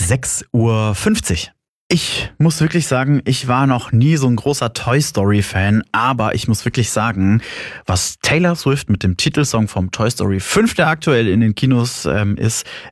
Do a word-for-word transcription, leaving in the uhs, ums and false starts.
sechs Uhr fünfzig. Ich muss wirklich sagen, ich war noch nie so ein großer Toy Story-Fan, aber ich muss wirklich sagen, was Taylor Swift mit dem Titelsong vom Toy Story fünf, der aktuell in den Kinos ähm, ist,